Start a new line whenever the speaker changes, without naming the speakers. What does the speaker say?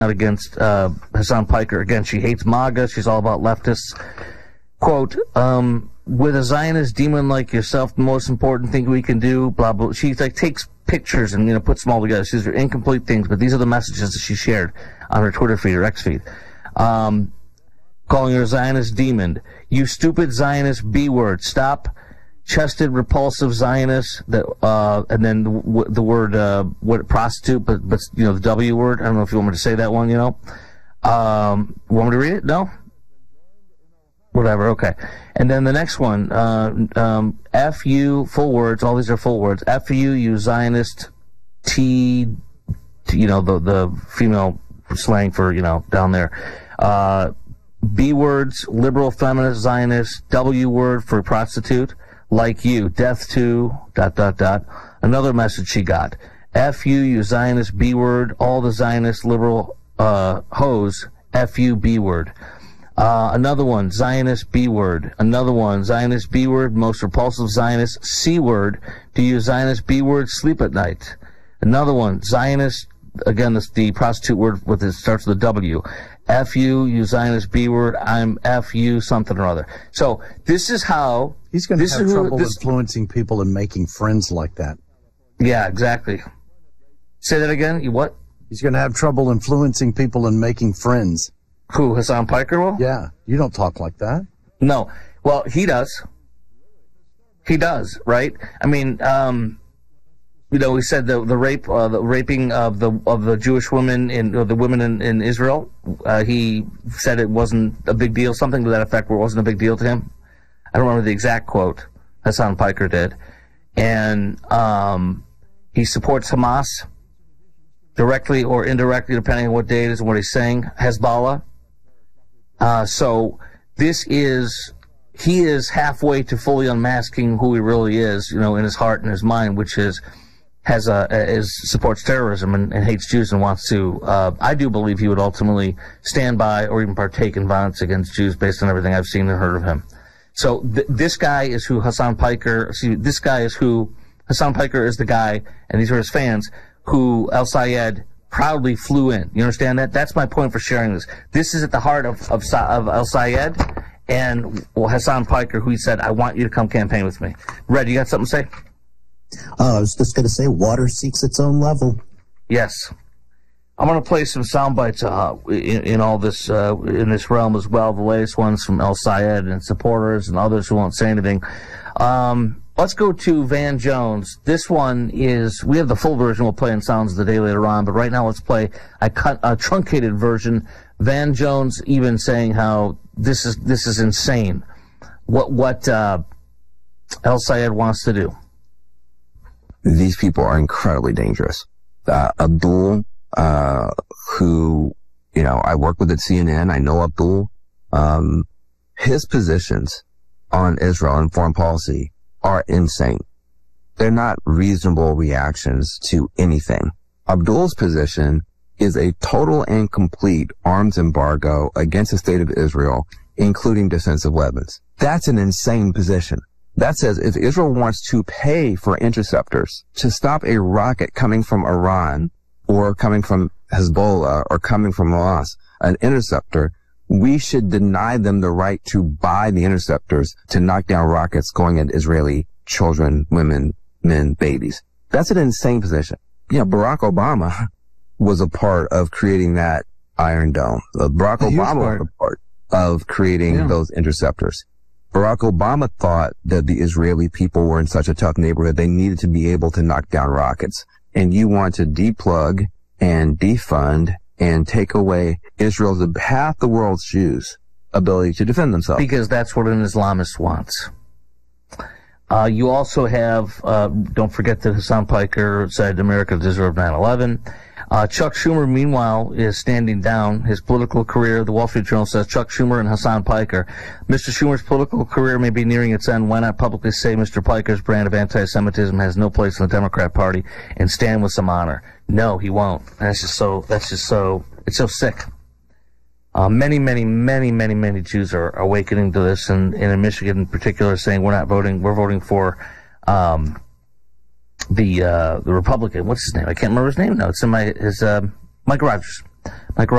against Hassan Piker. Again, she hates MAGA. She's all about leftists. Quote, with a Zionist demon like yourself, the most important thing we can do, blah, blah. She takes pictures and, puts them all together. These are incomplete things, but these are the messages that she shared on her Twitter feed or X feed. Calling her a Zionist demon. You stupid Zionist B-word. Stop. Chested, repulsive Zionist, and then the word, prostitute, but the W word. I don't know if you want me to say that one, Want me to read it? No? Whatever, okay. And then the next one, F you, full words, all these are full words. F you Zionist, the female slang for, down there. B words, liberal, feminist, Zionist, W word for prostitute. Like you, death to, ... Another message she got. F you Zionist B word, all the Zionist liberal, hoes, F you B word. Another one, Zionist B word. Another one, Zionist B word, most repulsive Zionist C word. Do you Zionist B word sleep at night? Another one, Zionist, again, the prostitute word with it starts with a W. F you Zionist B word, I'm F you something or other. So this is how...
He's going to have trouble influencing people and making friends like that.
Yeah, exactly. Say that again? You what?
He's going to have trouble influencing people and making friends.
Who, Hassan Piker will?
Yeah, you don't talk like that.
No. Well, he does. He does, right? I mean, he said the raping of the Jewish women the women in Israel. He said it wasn't a big deal, something to that effect, where it wasn't a big deal to him. I don't remember the exact quote. Hassan Piker did, and he supports Hamas directly or indirectly, depending on what day it is and what he's saying. Hezbollah. So he is halfway to fully unmasking who he really is, in his heart and his mind, which supports terrorism and hates Jews and wants to. I do believe he would ultimately stand by or even partake in violence against Jews based on everything I've seen and heard of him. So this guy is who Hassan Piker. Hassan Piker is the guy, and these are his fans who El Sayed proudly flew in. You understand that? That's my point for sharing this. This is at the heart of El Sayed and Hassan Piker, who he said, "I want you to come campaign with me." Red, you got something to say?
I was just going to say, water seeks its own level.
Yes. I'm going to play some sound bites in all this in this realm as well. The latest ones from El Sayed and supporters and others who won't say anything. Let's go to Van Jones. This one we have the full version. We'll play in Sounds of the Day later on, but right now let's play a truncated version. Van Jones even saying how this is insane. What El Sayed wants to do.
These people are incredibly dangerous. Abdul, who, I work with at CNN. I know Abdul. His positions on Israel and foreign policy are insane. They're not reasonable reactions to anything. Abdul's position is a total and complete arms embargo against the state of Israel, including defensive weapons. That's an insane position. That says if Israel wants to pay for interceptors to stop a rocket coming from Iran or coming from Hezbollah or coming from Hamas, an interceptor, we should deny them the right to buy the interceptors to knock down rockets going at Israeli children, women, men, babies. That's an insane position. Barack Obama was a part of creating that Iron Dome. Barack Obama was a part of creating those interceptors. Barack Obama thought that the Israeli people were in such a tough neighborhood they needed to be able to knock down rockets. And you want to deplug and defund and take away Israel's, half the world's Jews' ability to defend themselves.
Because that's what an Islamist wants. You also have, don't forget that Hassan Piker said America deserved 9/11. Chuck Schumer, meanwhile, is standing down his political career. The Wall Street Journal says Chuck Schumer and Hassan Piker. Mr. Schumer's political career may be nearing its end. Why not publicly say Mr. Piker's brand of anti-Semitism has no place in the Democrat Party and stand with some honor? No, he won't. It's so sick. Many Jews are awakening to this, and in Michigan in particular, saying we're voting for the Republican. What's his name? I can't remember his name now. It's in Mike Rogers. Mike